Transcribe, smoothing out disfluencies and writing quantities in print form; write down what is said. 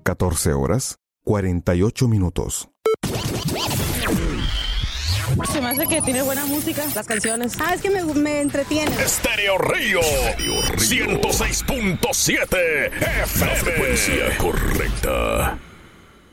14 horas, 48 minutos. Se me hace que tiene buena música, las canciones. Es que me entretiene. Estéreo Río 106.7 FM. La frecuencia correcta.